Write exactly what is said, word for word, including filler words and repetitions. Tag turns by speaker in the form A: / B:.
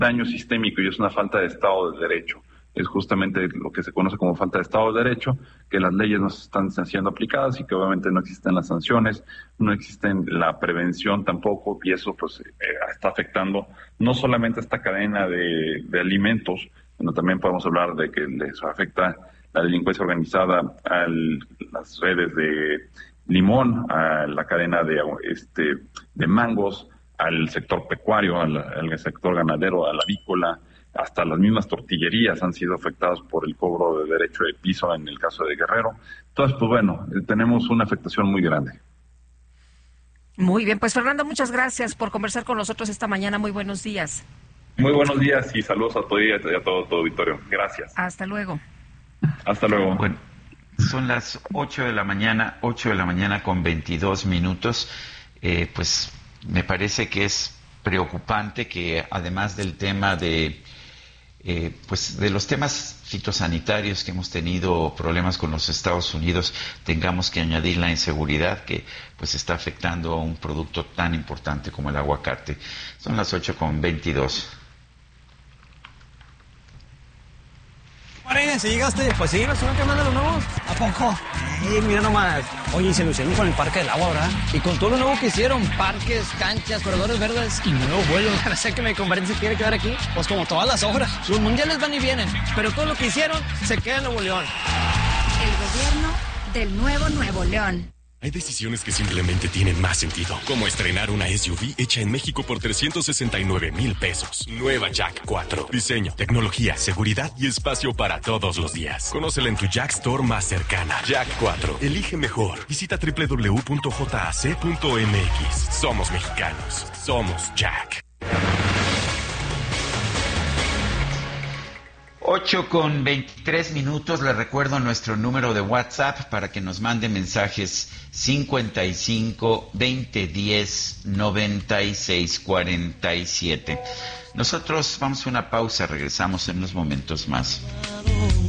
A: daño sistémico y es una falta de Estado de Derecho. Es justamente lo que se conoce como falta de Estado de Derecho, que las leyes no están siendo aplicadas y que obviamente no existen las sanciones, no existen la prevención tampoco, y eso pues eh, está afectando no solamente esta cadena de, de alimentos, sino también podemos hablar de que les afecta la delincuencia organizada a las redes de limón, a la cadena de, este, de mangos, al sector pecuario, al, al sector ganadero, al avícola. Hasta las mismas tortillerías han sido afectadas por el cobro de derecho de piso en el caso de Guerrero. Entonces, pues bueno, tenemos una afectación muy grande.
B: Muy bien, pues Fernando, muchas gracias por conversar con nosotros esta mañana. Muy buenos días.
A: Muy buenos días y saludos a todo y a todo tu auditorio. Gracias.
B: Hasta luego.
A: Hasta luego.
C: Bueno, son las ocho de la mañana, ocho de la mañana con veintidós minutos. Eh, pues me parece que es preocupante que además del tema de Eh, pues de los temas fitosanitarios que hemos tenido problemas con los Estados Unidos, tengamos que añadir la inseguridad que pues está afectando a un producto tan importante como el aguacate. Son las ocho con veintidós.
D: ¿Si llegaste? Pues sí, ¿no son que mandan los nuevos? ¿A poco? Eh, mira nomás. Oye, se lucieron con el Parque del Agua, ¿verdad? Y con todo lo nuevo que hicieron, parques, canchas, corredores verdes y nuevos vuelos. Para hacer que mi conferencia quiere quedar aquí, pues como todas las obras. Los mundiales van y vienen, pero todo lo que hicieron se queda en Nuevo León.
E: El gobierno del nuevo Nuevo León.
F: Hay decisiones que simplemente tienen más sentido, como estrenar una S U V hecha en México por trescientos sesenta y nueve mil pesos. Nueva Jack cuatro. Diseño, tecnología, seguridad y espacio para todos los días. Conócela en tu Jack Store más cercana. Jack cuatro. Elige mejor. Visita doble u doble u doble u punto j a c punto m x. Somos mexicanos. Somos Jack.
C: ocho con veintitrés minutos, les recuerdo nuestro número de WhatsApp para que nos mande mensajes cincuenta y cinco, veinte, diez, noventa y seis, cuarenta y siete. Nosotros vamos a una pausa, regresamos en unos momentos más.